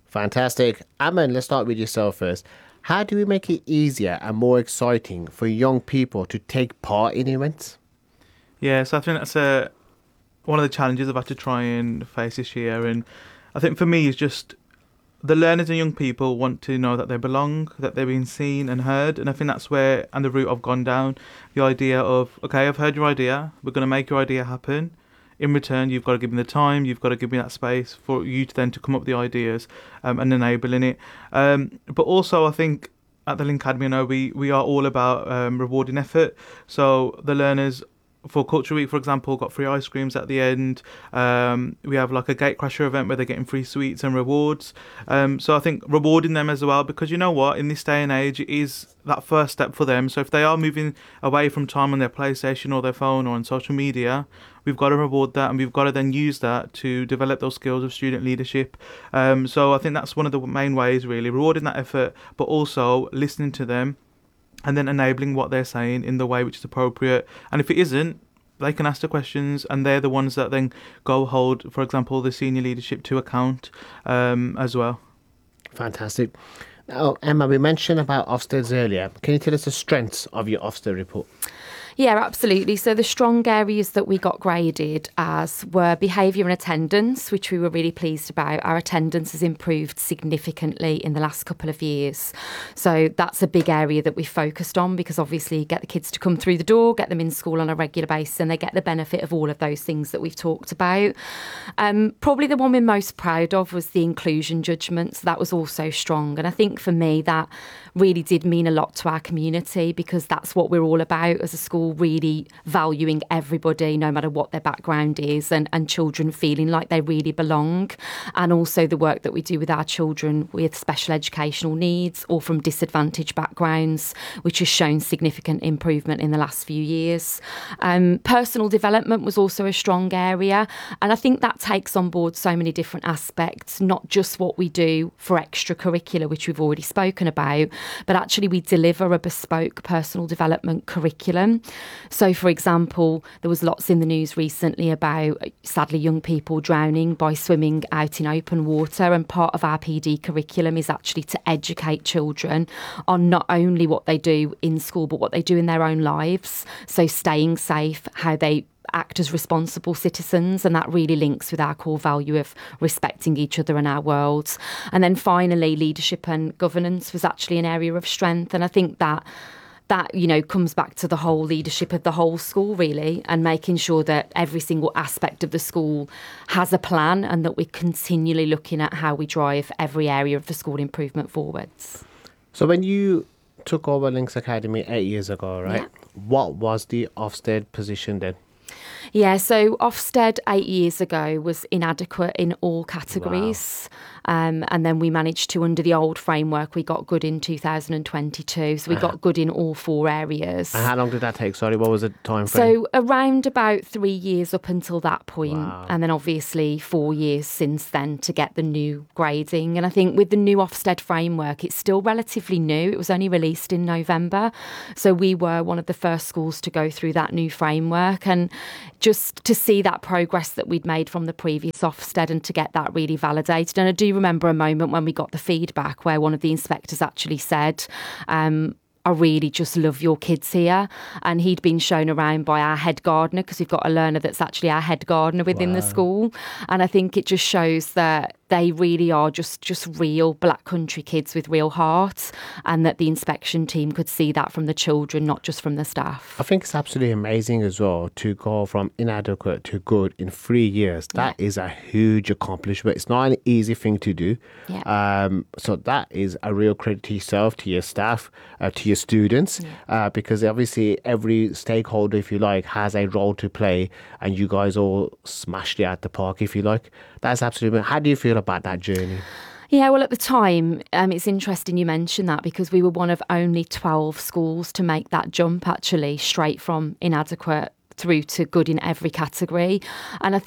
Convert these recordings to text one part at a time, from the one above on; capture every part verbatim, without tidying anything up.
Fantastic. Aman, let's start with yourself first. How do we make it easier and more exciting for young people to take part in events? Yeah, so I think that's a, one of the challenges I've had to try and face this year. And I think for me, is just the learners and young people want to know that they belong, that they're being seen and heard. And I think that's where, and the route I've gone down, the idea of, okay, I've heard your idea, we're going to make your idea happen. In return, you've got to give me the time, you've got to give me that space for you to then to come up with the ideas um, and enabling it. Um, but also, I think at the Link Academy, I know we, we are all about um, rewarding effort. So the learners, for Culture Week, for example, got free ice creams at the end. Um, we have like a Gatecrasher event where they're getting free sweets and rewards. Um, so I think rewarding them as well, because you know what, in this day and age, it is that first step for them. So if they are moving away from time on their PlayStation or their phone or on social media, we've got to reward that, and we've got to then use that to develop those skills of student leadership. Um, so I think that's one of the main ways, really, rewarding that effort, but also listening to them and then enabling what they're saying in the way which is appropriate. And if it isn't, they can ask the questions, and they're the ones that then go hold, for example, the senior leadership to account um, as well. Fantastic. Now, Emma, we mentioned about Ofsteds earlier. Can you tell us the strengths of your Ofsted report? Yeah, absolutely. So the strong areas that we got graded as were behaviour and attendance, which we were really pleased about. Our attendance has improved significantly in the last couple of years. So that's a big area that we focused on, because obviously get the kids to come through the door, get them in school on a regular basis, and they get the benefit of all of those things that we've talked about. Um, probably the one we're most proud of was the inclusion judgments. That was also strong. And I think for me that really did mean a lot to our community, because that's what we're all about as a school, really valuing everybody no matter what their background is, and, and children feeling like they really belong. And also the work that we do with our children with special educational needs or from disadvantaged backgrounds, which has shown significant improvement in the last few years. Um, personal development was also a strong area, and I think that takes on board so many different aspects, not just what we do for extracurricular, which we've already spoken about, but actually we deliver a bespoke personal development curriculum. So, for example, there was lots in the news recently about, sadly, young people drowning by swimming out in open water, and part of our P D curriculum is actually to educate children on not only what they do in school, but what they do in their own lives. So staying safe, how they act as responsible citizens, and that really links with our core value of respecting each other and our worlds. And then finally, leadership and governance was actually an area of strength, and I think that that, you know, comes back to the whole leadership of the whole school, really, and making sure that every single aspect of the school has a plan, and that we're continually looking at how we drive every area of the school improvement forwards. So when you took over Links Academy eight years ago, right, Yeah. what was the Ofsted position then? Yeah, so Ofsted eight years ago was inadequate in all categories. Wow. Um, and then we managed to, under the old framework, we got good in two thousand twenty-two. So we uh-huh. got good in all four areas. And how long did that take? Sorry, what was the time frame? So around about three years up until that point. Wow. And then obviously four years since then to get the new grading. And I think with the new Ofsted framework, it's still relatively new. It was only released in November. So we were one of the first schools to go through that new framework. And just to see that progress that we'd made from the previous Ofsted and to get that really validated. And I do remember a moment when we got the feedback where one of the inspectors actually said, um, I really just love your kids here. And he'd been shown around by our head gardener, because we've got a learner that's actually our head gardener within wow. the school. And I think it just shows that they really are just, just real Black Country kids with real hearts, and that the inspection team could see that from the children, not just from the staff. I think it's absolutely amazing as well to go from inadequate to good in three years. That yeah. is a huge accomplishment. It's not an easy thing to do. Yeah. Um, so that is a real credit to yourself, to your staff, uh, to your students, yeah. uh, because obviously every stakeholder, if you like, has a role to play, and you guys all smashed it at the park, if you like. That's absolutely. How do you feel about that journey? Yeah, well, at the time, um, it's interesting you mentioned that, because we were one of only twelve schools to make that jump, actually, straight from inadequate through to good in every category. And I think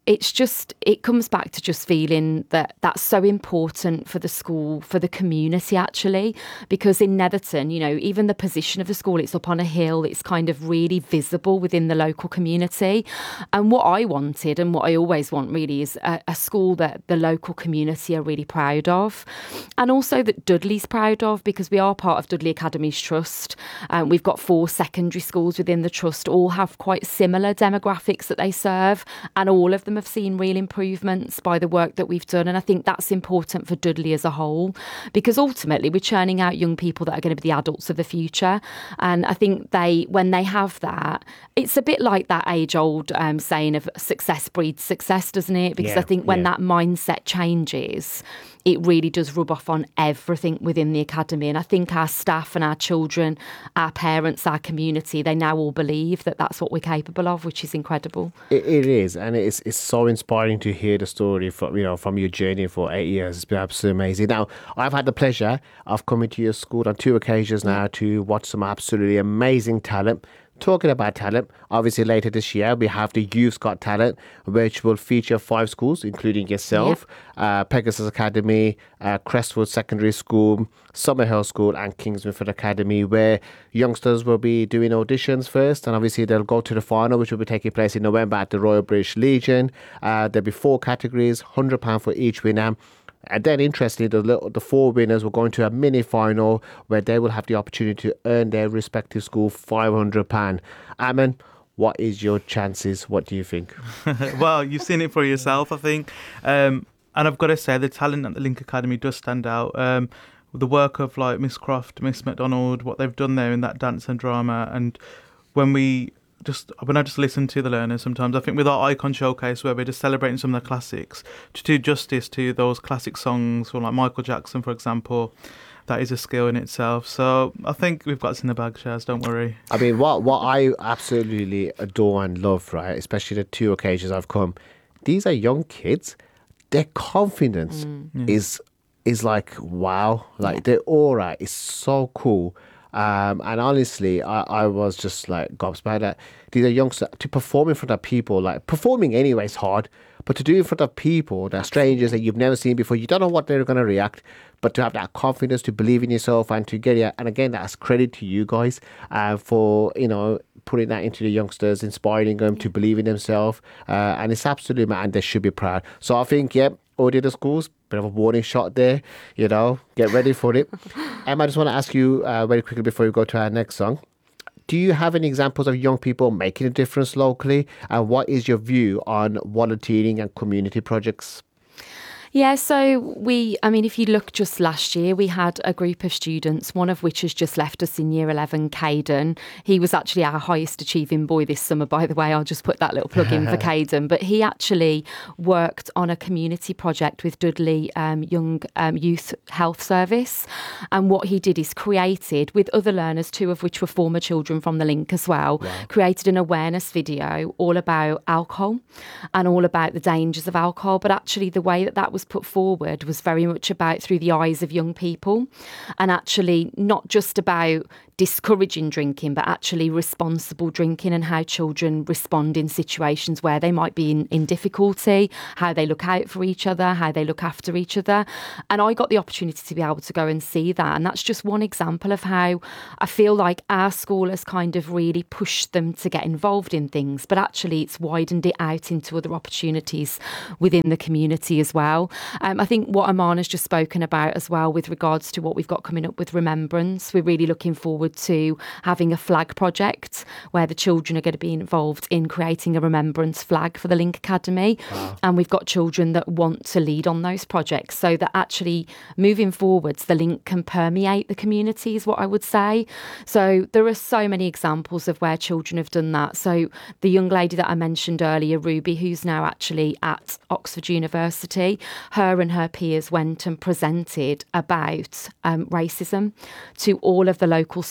it's just, it comes back to just feeling that that's so important for the school, for the community actually, because in Netherton, you know, even the position of the school, it's up on a hill, it's kind of really visible within the local community. And what I wanted and what I always want really is a, a school that the local community are really proud of, and also that Dudley's proud of, because we are part of Dudley Academy's trust. Um, we've got four secondary schools within the trust, all have quite similar demographics that they serve, and all of them have seen real improvements by the work that we've done. And I think that's important for Dudley as a whole, because ultimately we're churning out young people that are going to be the adults of the future. And I think they, when they have that, it's a bit like that age-old um, saying of success breeds success, doesn't it? Because yeah, I think when yeah. that mindset changes, it really does rub off on everything within the academy. And I think our staff and our children, our parents, our community, they now all believe that that's what we're capable of, which is incredible. It, it is, and it's it's so inspiring to hear the story from you know from your journey for eight years. It's been absolutely amazing. Now, I've had the pleasure of coming to your school on two occasions now to watch some absolutely amazing talent. Talking about talent, obviously later this year we have the Youth's Got Talent, which will feature five schools, including yourself, yep. uh, Pegasus Academy, uh, Crestwood Secondary School, Summerhill School and Kingsmilford Academy, where youngsters will be doing auditions first, and obviously they'll go to the final, which will be taking place in November at the Royal British Legion. Uh, there'll be four categories, one hundred pounds for each winner. And then, interestingly, the little, the four winners will go into a mini final where they will have the opportunity to earn their respective school five hundred pounds. Ammon, what is your chances? What do you think? Well, you've seen it for yourself, I think. Um, and I've got to say, the talent at the Link Academy does stand out. Um, the work of like Miss Croft, Miss McDonald, what they've done there in that dance and drama. And when we just when I just listen to the learners sometimes, I think with our Icon Showcase, where we're just celebrating some of the classics, to do justice to those classic songs from like Michael Jackson, for example, that is a skill in itself. So I think we've got us in the bag, Shaz, don't worry. I mean, what what I absolutely adore and love, right, especially the two occasions I've come, these are young kids. Their confidence mm. yeah. is is like, wow. Like, yeah. their aura is so cool. Um, and honestly, I, I was just like gobsmacked by that. These are youngsters to perform in front of people, like performing anyway is hard, but to do it in front of people, that strangers that you've never seen before, you don't know what they're going to react, but to have that confidence, to believe in yourself and to get it. And again, that's credit to you guys uh, for, you know, putting that into the youngsters, inspiring them to believe in themselves. Uh, and it's absolutely, man, they should be proud. So I think, yeah, all the other schools, bit of a warning shot there, you know, get ready for it. Emma, I just want to ask you uh, very quickly before we go to our next song. Do you have any examples of young people making a difference locally? And what is your view on volunteering and community projects? Yeah, so we, I mean, if you look just last year, we had a group of students, one of which has just left us in year eleven, Caden. He was actually our highest achieving boy this summer, by the way. I'll just put that little plug in for Caden. But he actually worked on a community project with Dudley um, Young um, Youth Health Service. And what he did is created, with other learners, two of which were former children from the Link as well, wow. created an awareness video all about alcohol and all about the dangers of alcohol. But actually the way that that was put forward was very much about through the eyes of young people, and actually not just about discouraging drinking, but actually responsible drinking and how children respond in situations where they might be in, in difficulty, how they look out for each other, how they look after each other. And I got the opportunity to be able to go and see that. And that's just one example of how I feel like our school has kind of really pushed them to get involved in things, but actually it's widened it out into other opportunities within the community as well. Um, I think what Aman has just spoken about as well with regards to what we've got coming up with Remembrance, we're really looking forward to having a flag project where the children are going to be involved in creating a remembrance flag for the Link Academy. Wow. And we've got children that want to lead on those projects, so that actually moving forwards the Link can permeate the community is what I would say. So there are so many examples of where children have done that. So the young lady that I mentioned earlier, Ruby, who's now actually at Oxford University, her and her peers went and presented about um, racism to all of the local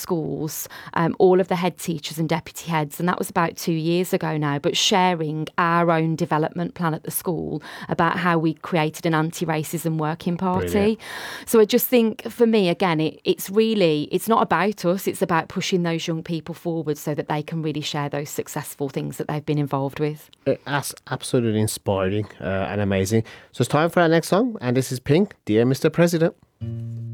schools, um, all of the head teachers and deputy heads, and that was about two years ago now, but sharing our own development plan at the school about how we created an anti-racism working party. Brilliant. So I just think, for me, again, it, it's really, it's not about us, it's about pushing those young people forward so that they can really share those successful things that they've been involved with. That's absolutely inspiring uh, and amazing. So it's time for our next song, and this is Pink, Dear Mister President.